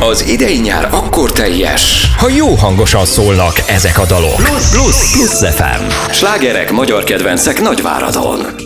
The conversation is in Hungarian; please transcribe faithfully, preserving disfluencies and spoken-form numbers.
Az idei nyár akkor teljes, ha jó hangosan szólnak ezek a dalok. Plusz, plusz, Plusz ef em. slágerek, magyar kedvencek Nagyváradon.